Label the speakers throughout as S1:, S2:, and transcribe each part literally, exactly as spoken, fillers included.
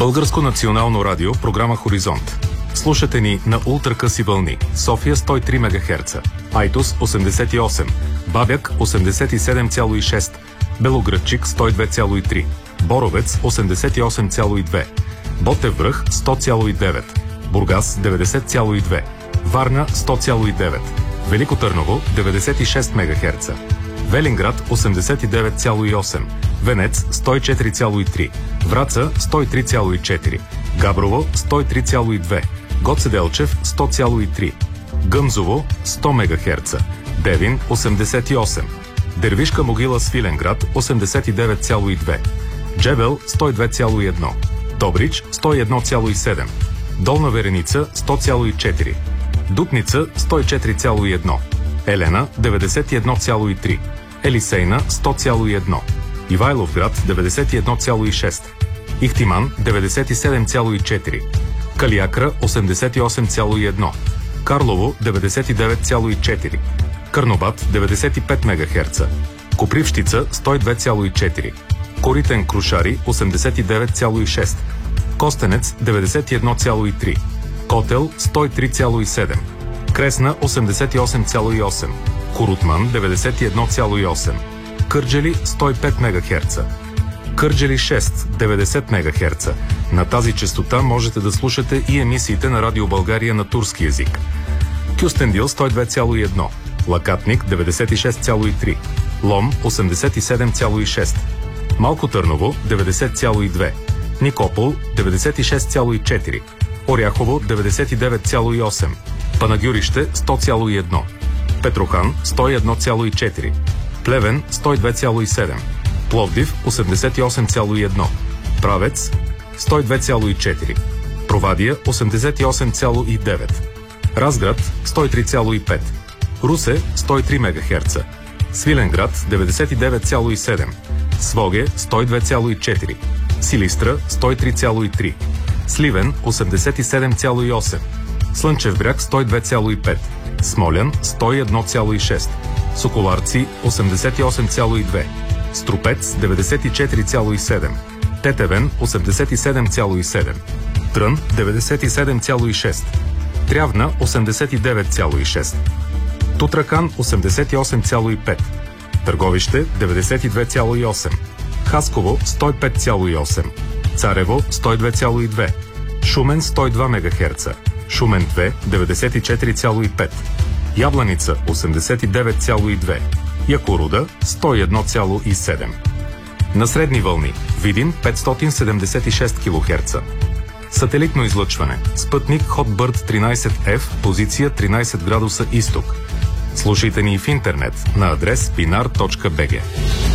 S1: Българско национално радио, програма Хоризонт. Слушате ни на ултракъси вълни. София сто и три мегахерца, Айтос осемдесет и осем, Бабяк осемдесет и седем цяло и шест, Белоградчик сто и две цяло и три, Боровец осемдесет и осем цяло и две, Ботев връх сто цяло и девет, Бургас деветдесет цяло и две, Варна сто цяло и девет, Велико Търново деветдесет и шест мегахерца, Велинград осемдесет и девет цяло и осем, Венец сто и четири цяло и три, Враца сто и три цяло и четири, Габрово сто и три цяло и две, Гоце Делчев сто цяло и три, Гъмзово сто мегахерца, Девин осемдесет и осем, Дервишка могила Свиленград осемдесет и девет цяло и две, Джебел сто и две цяло и едно, Добрич сто и едно цяло и седем, Долна Вереница сто цяло и четири, Дупница сто и четири цяло и едно, Елена деветдесет и едно цяло и три, Елисейна сто цяло и едно, Ивайловград деветдесет и едно цяло и шест, Ихтиман деветдесет и седем цяло и четири, Калиакра осемдесет и осем цяло и едно, Карлово деветдесет и девет цяло и четири, Карнобат деветдесет и пет мегахерца, Копривщица сто и две цяло и четири, Коритен Крушари осемдесет и девет цяло и шест, Костенец деветдесет и едно цяло и три, Котел сто и три цяло и седем, Кресна осемдесет и осем цяло и осем, Корутман деветдесет и едно цяло и осем, Кърджали сто и пет мегахерца, Кърджали шест деветдесет мегахерца. На тази честота можете да слушате и емисиите на Радио България на турски език. Кюстендил сто и две цяло и едно, Лакатник деветдесет и шест цяло и три, Лом осемдесет и седем цяло и шест, Малко Търново деветдесет цяло и две, Никопол деветдесет и шест цяло и четири, Оряхово деветдесет и девет цяло и осем, Панагюрище сто цяло и едно, Петрохан сто и едно цяло и четири, Плевен сто и две цяло и седем, Пловдив осемдесет и осем цяло и едно, Правец сто и две цяло и четири, Провадия осемдесет и осем цяло и девет, Разград сто и три цяло и пет, Русе сто и три мегахерца, Свиленград деветдесет и девет цяло и седем, Своге сто и две цяло и четири, Силистра сто и три цяло и три, Сливен осемдесет и седем цяло и осем, Слънчев бряг сто и две цяло и пет, Смолян сто и едно цяло и шест, Соколарци осемдесет и осем цяло и две, Струпец деветдесет и четири цяло и седем, Тетевен осемдесет и седем цяло и седем, Трън деветдесет и седем цяло и шест, Трявна осемдесет и девет цяло и шест, Тутракан осемдесет и осем цяло и пет, Търговище деветдесет и две цяло и осем, Хасково сто и пет цяло и осем, Царево сто и две цяло и две, Шумен сто и два мегахерца, Шумен две деветдесет и четири цяло и пет, Ябланица осемдесет и девет цяло и две, Якоруда сто и едно цяло и седем. На средни вълни Видин петстотин седемдесет и шест килохерца. Сателитно излъчване. Спътник Hotbird тринайсет еф, позиция тринайсет градуса изток. Слушайте ни в интернет на адрес binar точка би джи.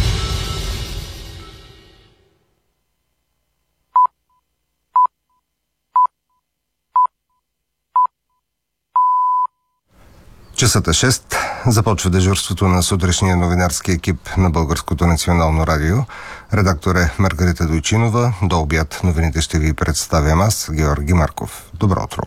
S2: Часът е шест. Започва дежурството на сутрешния новинарски екип на Българското национално радио. Редактор е Маргарита Дойчинова. До обяд новините ще ви представям аз, Георги Марков. Добро утро!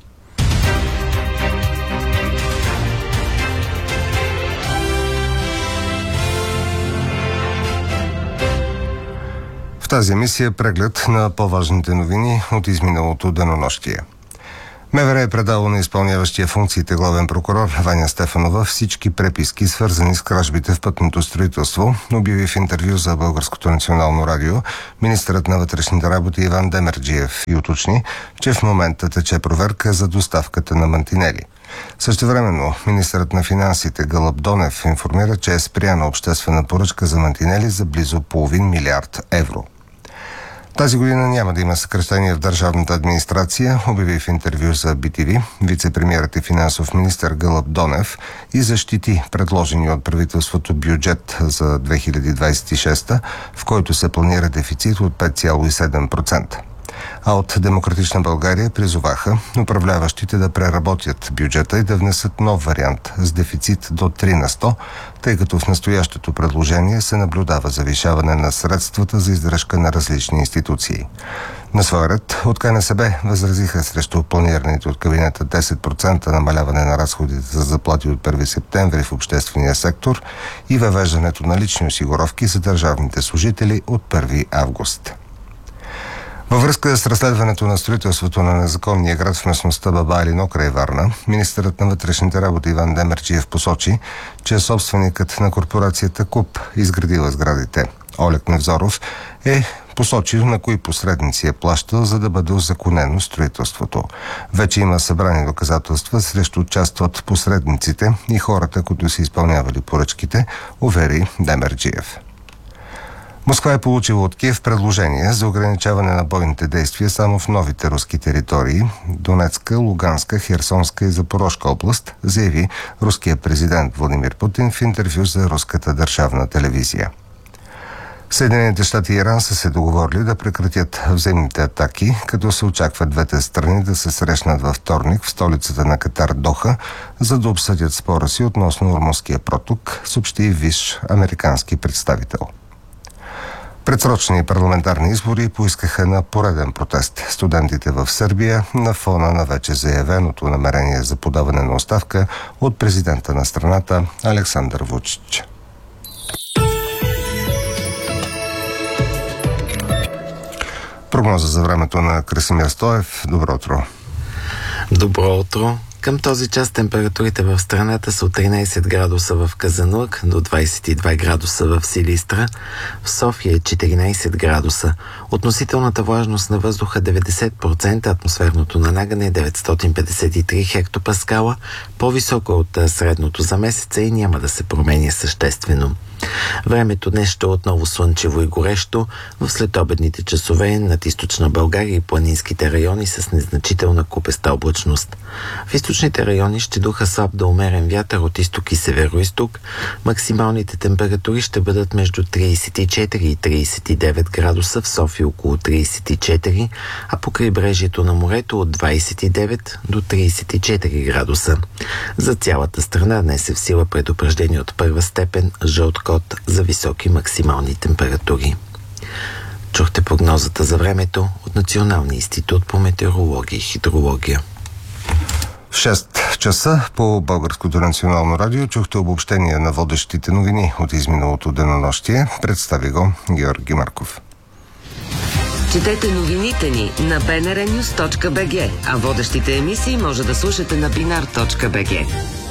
S2: В тази емисия преглед на по-важните новини от изминалото денонощие. МВР е предало на изпълняващия функциите главен прокурор Ваня Стефанова всички преписки, свързани с кражбите в пътното строителство, обяви в интервю за Българското национално радио министърът на вътрешните работи Иван Демерджиев и уточни, че в момента тече проверка за доставката на мантинели. Същевременно министърът на финансите Гълъб Донев информира, че е спряна обществена поръчка за мантинели за близо половин милиард евро. Тази година няма да има съкращение в държавната администрация, обяви в интервю за би ти ви вице-премиерът и финансов министър Гълъб Донев и защити предложения от правителството бюджет за две хиляди двадесет и шеста, в който се планира дефицит от пет цяло и седем процента. А от Демократична България призоваха управляващите да преработят бюджета и да внесат нов вариант с дефицит до три на сто, тъй като в настоящото предложение се наблюдава завишаване на средствата за издръжка на различни институции. На своя ред от ка ен ес бе възразиха срещу планираните от кабинета десет процента намаляване на разходите за заплати от първи септември в обществения сектор и въвеждането на лични осигуровки за държавните служители от първи август. Във връзка с разследването на строителството на незаконния град в местността Баба Елино край Варна, министърът на вътрешните работи Иван Демерджиев посочи, че собственикът на корпорацията КУП изградила сградите. Олег Невзоров е посочил на кои посредници е плащал, за да бъде узаконено строителството. Вече има събрани доказателства срещу част от посредниците и хората, които са изпълнявали поръчките, увери Демерджиев. Москва е получила от Киев предложение за ограничаване на бойните действия само в новите руски територии – Донецка, Луганска, Херсонска и Запорожка област, заяви руският президент Владимир Путин в интервю за руската държавна телевизия. Съединените щати и Иран са се договорили да прекратят взаимните атаки, като се очаква двете страни да се срещнат във вторник в столицата на Катар Доха, за да обсъдят спора си относно Ормузския проток, съобщи висш американски представител. Предсрочни парламентарни избори поискаха на пореден протест студентите в Сърбия на фона на вече заявеното намерение за подаване на оставка от президента на страната Александър Вучич. Прогноза за времето на Красимир Стоев. Добро утро.
S3: Добро утро. Към този час температурите в страната са от тринайсет градуса в Казанлък до двайсет и два градуса в Силистра, в София е четиринайсет градуса. Относителната влажност на въздуха деветдесет процента, атмосферното налягане е деветстотин петдесет и три хектопаскала, по-високо от средното за месеца и няма да се променя съществено. Времето днес ще е отново слънчево и горещо, в следобедните часове над източна България и планинските райони с незначителна купеста облачност. В източните райони ще духа слаб до умерен вятър от изток и северо-изток. Максималните температури ще бъдат между трийсет и четири и трийсет и девет градуса, в София около трийсет и четири, а по крайбрежието на морето от двайсет и девет до трийсет и четири градуса. За цялата страна днес е в сила предупреждение от първа степен, жълт код за високи максимални температури. Чухте прогнозата за времето от Националния институт по метеорология и хидрология.
S2: В шест часа по Българското национално радио чухте обобщение на водещите новини от изминалото денонощие. Представи го Георги Марков.
S4: Четете новините ни на би ен ар нюз точка би джи, а водещите емисии може да слушате на бинар точка би джи.